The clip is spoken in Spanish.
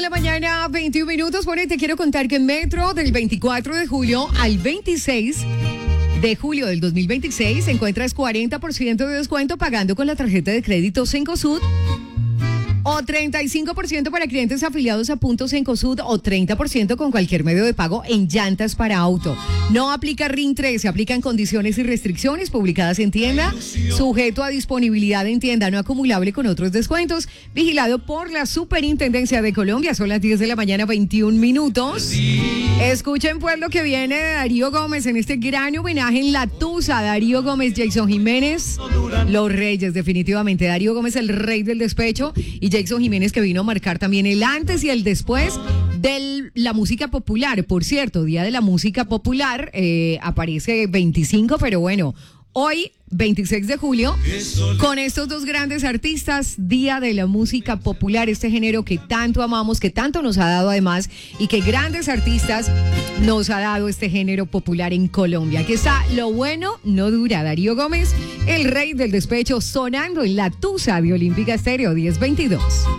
La mañana, 21 minutos. Bueno, y te quiero contar que en Metro del 24 de julio al 26 de julio del 2026 encuentras 40% de descuento pagando con la tarjeta de crédito Cencosud, o 35% para clientes afiliados a Puntos Cencosud, o 30% con cualquier medio de pago en llantas para auto. No aplica RIN 13, aplican condiciones y restricciones publicadas en tienda, sujeto a disponibilidad en tienda, no acumulable con otros descuentos. Vigilado por la Superintendencia de Colombia. Son las 10 de la mañana, 21 minutos. Escuchen pues lo que viene de Darío Gómez en este gran homenaje en La Tusa. Darío Gómez, Jason Jiménez, los reyes, definitivamente. Darío Gómez, el rey del despecho, y Jason Jiménez, que vino a marcar también el antes y el después de la música popular. Por cierto, Día de la Música Popular, aparece 25, pero bueno, hoy, 26 de julio, con estos dos grandes artistas, Día de la Música Popular, este género que tanto amamos, que tanto nos ha dado además, y que grandes artistas nos ha dado este género popular en Colombia. Aquí está Lo Bueno No Dura. Darío Gómez, el rey del despecho, sonando en La Tusa de Olímpica Estéreo 1022.